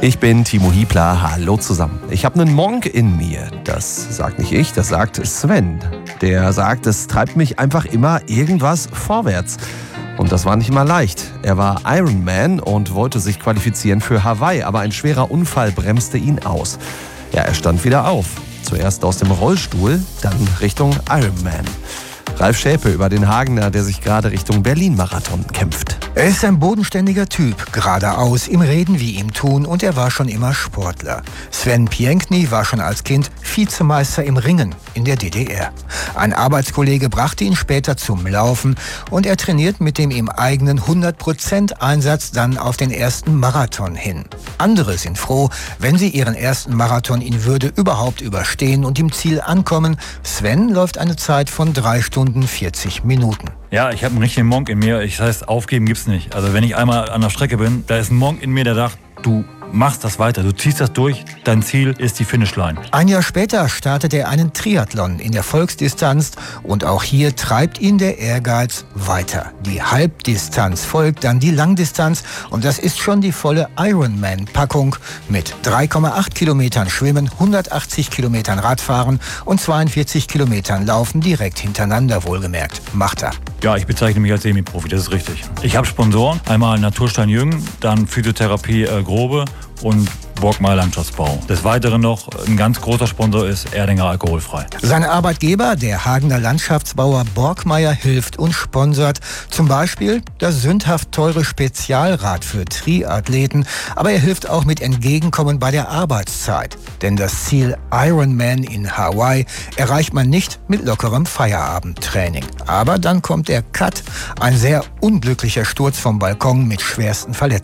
Ich bin Timo Hiebler, hallo zusammen. Ich habe einen Monk in mir. Das sagt nicht ich, das sagt Sven. Der sagt, es treibt mich einfach immer irgendwas vorwärts. Und das war nicht immer leicht. Er war Ironman und wollte sich qualifizieren für Hawaii, aber ein schwerer Unfall bremste ihn aus. Ja, er stand wieder auf. Zuerst aus dem Rollstuhl, dann Richtung Ironman. Ralf Schäpe über den Hagener, der sich gerade Richtung Berlin-Marathon kämpft. Er ist ein bodenständiger Typ, geradeaus, im Reden wie im Tun, und er war schon immer Sportler. Sven Piękny war schon als Kind Vizemeister im Ringen in der DDR. Ein Arbeitskollege brachte ihn später zum Laufen und er trainiert mit dem ihm eigenen 100% Einsatz dann auf den ersten Marathon hin. Andere sind froh, wenn sie ihren ersten Marathon in Würde überhaupt überstehen und im Ziel ankommen. Sven läuft eine Zeit von 3 Stunden 40 Minuten. Ja, ich habe einen richtigen Monk in mir. Das heißt, aufgeben gibt's nicht. Also wenn ich einmal an der Strecke bin, da ist ein Monk in mir, der sagt, du machst das weiter, du ziehst das durch, dein Ziel ist die Finishline. Ein Jahr später startet er einen Triathlon in der Volksdistanz und auch hier treibt ihn der Ehrgeiz weiter. Die Halbdistanz folgt, dann die Langdistanz und das ist schon die volle Ironman-Packung mit 3,8 Kilometern Schwimmen, 180 Kilometern Radfahren und 42 Kilometern Laufen direkt hintereinander, wohlgemerkt. Macht er. Ja, ich bezeichne mich als Semi-Profi, das ist richtig. Ich habe Sponsoren, einmal Naturstein Jürgen, dann Physiotherapie Grobe und Borgmeier Landschaftsbau. Des Weiteren noch ein ganz großer Sponsor ist Erdinger alkoholfrei. Sein Arbeitgeber, der Hagener Landschaftsbauer Borgmeier, hilft und sponsert zum Beispiel das sündhaft teure Spezialrad für Triathleten. Aber er hilft auch mit Entgegenkommen bei der Arbeitszeit. Denn das Ziel Ironman in Hawaii erreicht man nicht mit lockerem Feierabendtraining. Aber dann kommt der Cut, ein sehr unglücklicher Sturz vom Balkon mit schwersten Verletzungen.